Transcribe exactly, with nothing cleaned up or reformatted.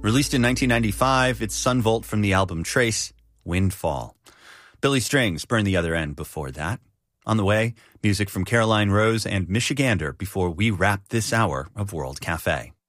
Released in nineteen ninety-five, it's Sunvolt from the album Trace, Windfall. Billy Strings, Burn the Other End before that. On the way, music from Caroline Rose and Michigander before we wrap this hour of World Cafe.